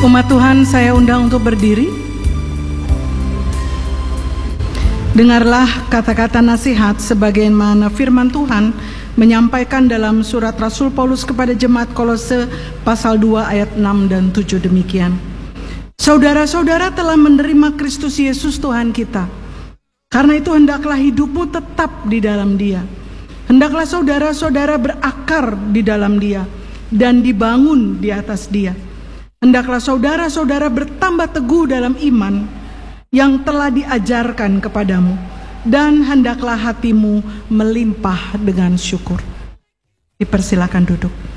Umat Tuhan, saya undang untuk berdiri. Dengarlah kata-kata nasihat sebagaimana firman Tuhan menyampaikan dalam surat Rasul Paulus kepada jemaat Kolose pasal 2 ayat 6 dan 7 demikian. Saudara-saudara telah menerima Kristus Yesus Tuhan kita. Karena itu hendaklah hidupmu tetap di dalam Dia. Hendaklah saudara-saudara berakar di dalam Dia dan dibangun di atas Dia. Hendaklah saudara-saudara bertambah teguh dalam iman yang telah diajarkan kepadamu, dan hendaklah hatimu melimpah dengan syukur. Dipersilakan duduk.